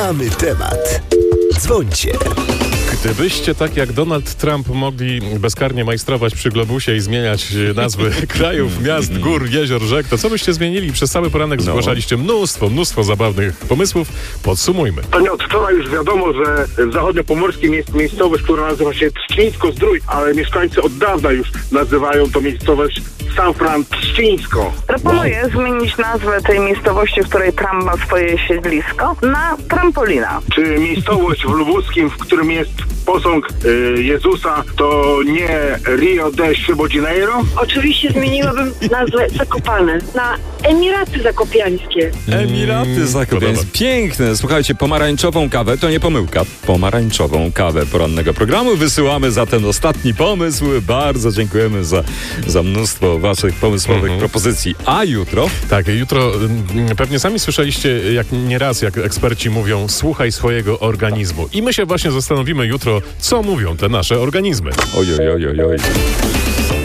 Mamy temat. Dzwońcie. Gdybyście tak jak Donald Trump mogli bezkarnie majstrować przy globusie i zmieniać nazwy krajów, miast, gór, jezior, rzek, to co byście zmienili? Przez cały poranek zgłaszaliście mnóstwo zabawnych pomysłów. Podsumujmy. To nie od wczoraj już wiadomo, że w zachodniopomorskim jest miejscowość, która nazywa się Trzcińsko-Zdrój, ale mieszkańcy od dawna już nazywają to miejscowość San Francisco. Proponuję zmienić nazwę tej miejscowości, w której Trump ma swoje siedlisko, na Trampolina. Czy miejscowość w Lubuskim, w którym jest posąg Jezusa, to nie Rio de Janeiro? Oczywiście zmieniłabym nazwę Zakopane na Emiraty Zakopiańskie. Emiraty Zakopiańskie. Piękne. Słuchajcie, pomarańczową kawę to nie pomyłka. Pomarańczową kawę porannego programu wysyłamy za ten ostatni pomysł. Bardzo dziękujemy za mnóstwo waszych pomysłowych propozycji. A jutro? Tak, jutro pewnie sami słyszeliście nieraz, jak eksperci mówią, słuchaj swojego organizmu. I my się właśnie zastanowimy jutro, co mówią te nasze organizmy. Oj.